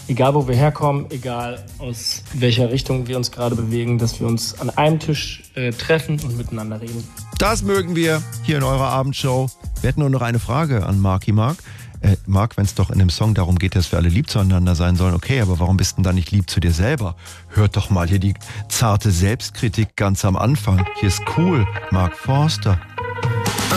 egal wo wir herkommen, egal aus welcher Richtung wir uns gerade bewegen, dass wir uns an einem Tisch treffen und miteinander reden. Das mögen wir hier in eurer Abendshow. Wir hätten nur noch eine Frage an Marky Mark. Marc, wenn es doch in dem Song darum geht, dass wir alle lieb zueinander sein sollen, okay, aber warum bist du denn da nicht lieb zu dir selber? Hört doch mal hier die zarte Selbstkritik ganz am Anfang. Hier ist cool, Mark Forster.